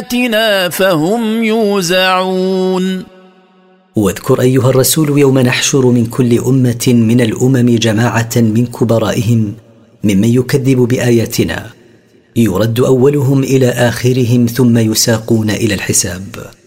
بآياتنا فهم يوزعون. واذكر أيها الرسول يوم نحشر من كل أمة من الأمم جماعة من كبرائهم ممن يكذب بآياتنا، يرد أولهم إلى آخرهم ثم يساقون إلى الحساب.